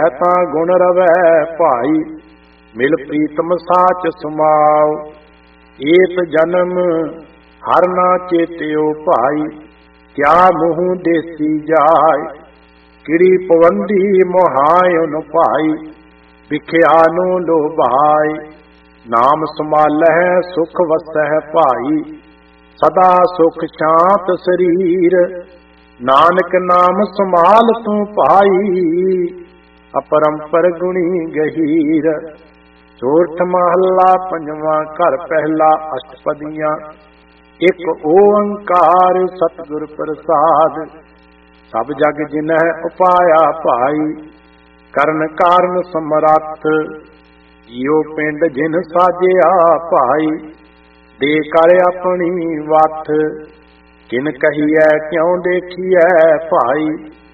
ਤਾਂ ਗੁਣ ਰਵੈ ਭਾਈ, ਮਿਲ ਪ੍ਰੀਤਮ ਸਾਚ ਸਮਾਓ। ਏਤ ਜਨਮ ਹਰ ਨਾ ਚੇਤਿਓ ਭਾਈ, ਕਿਆ ਮੂੰਹ ਦੇਸੀ ਜਾਏ। ਕਿੜੀ ਪਵੰਦੀ ਮੋਹਾਇਨ ਭਾਈ, ਵਿਖਿਆ ਨੂੰ ਲੋਭਾਏ। ਨਾਮ ਸਮਾਲਹਿ ਸੁਖ ਵਸਹਿ ਭਾਈ, ਸਦਾ ਸੁਖ ਸ਼ਾਂਤ ਸਰੀਰ। ਨਾਨਕ ਨਾਮ ਸਮਾਲ ਤੂੰ ਭਾਈ, ਅਪਰੰਪਰ ਗੁਣੀ ਗਹੀਰ। ਸੋਰਠ ਮਹੱਲਾ ਪੰਜਵਾਂ, ਘਰ ਪਹਿਲਾ, ਅਸ਼ਟਪਦੀਆਂ। ਇੱਕ ਓੰਕਾਰ ਸਤਿਗੁਰ ਪ੍ਰਸਾਦ, ਸਭ ਜਗ ਜਿਨਹਿ ਉਪਾਇਆ ਭਾਈ। ਕਰਨ ਕਾਰਨ ਸਮਰੱਥ, ਜੀਉ ਪਿੰਡ ਜਿਨ ਸਾਜਿਆ ਭਾਈ। ਦੇ ਕਰ ਆਪਣੀ ਵੱਥ, ਕਿਨ ਕਹੀਐ ਕਿਉ ਦੇਖੀਐ ਭਾਈ।